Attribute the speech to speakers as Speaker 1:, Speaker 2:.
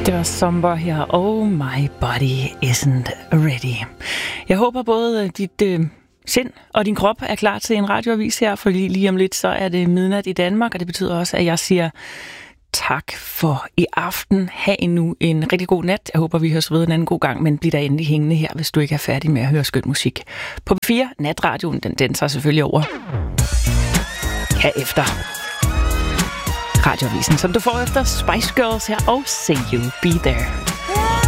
Speaker 1: Det var Somber her. Oh, my body isn't ready. Jeg håber både dit sind og din krop er klar til en radioavis her, for lige om lidt så er det midnat i Danmark, og det betyder også, at jeg siger tak for i aften. Ha' nu en rigtig god nat. Jeg håber, vi høres ved en anden god gang, men bliv der endelig hængende her, hvis du ikke er færdig med at høre skøn musik. På P4, natradioen, den tager selvfølgelig over herefter radioavisen, som du får efter Spice Girls her og Say You Be There.